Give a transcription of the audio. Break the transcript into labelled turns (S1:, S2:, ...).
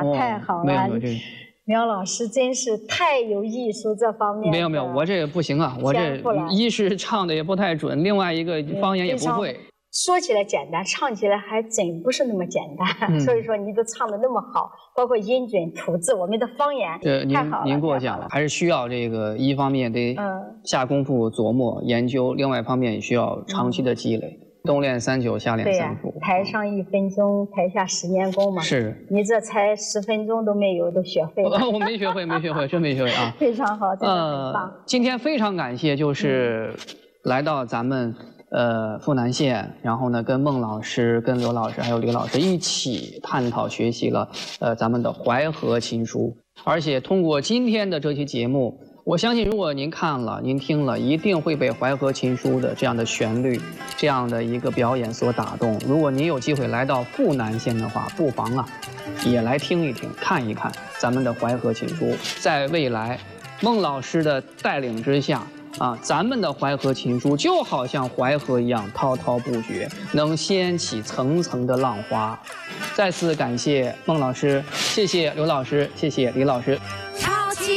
S1: 太好了！
S2: 没有这个。
S1: 苗老师真是太有艺术这方面。
S2: 没有，我这个不行啊，我这一是唱的也不太准，另外一个方言也不会。
S1: 说起来简单，唱起来还真不是那么简单。所以说你都唱的那么好，包括音准、吐字，我们的方言太好了。
S2: 您给我讲了，还是需要这个一方面得下功夫琢磨研究，另外一方面也需要长期的积累。冬练3九，夏练3伏。
S1: 台上1分钟，台下10年功嘛。
S2: 是。你
S1: 这才10分钟都没有，都学会了。
S2: 我没学会，真没学会啊。
S1: 非常好，真的很棒。
S2: 今天非常感谢，就是来到咱们富南县，然后呢，跟孟老师、跟刘老师还有李老师一起探讨学习了咱们的淮河琴书，而且通过今天的这期节目。我相信，如果您看了、您听了，一定会被淮河琴书的这样的旋律、这样的一个表演所打动。如果您有机会来到富南县的话，不妨也来听一听、看一看咱们的淮河琴书。在未来，孟老师的带领之下，咱们的淮河琴书就好像淮河一样滔滔不绝，能掀起层层的浪花。再次感谢孟老师，谢谢刘老师，谢谢李老师。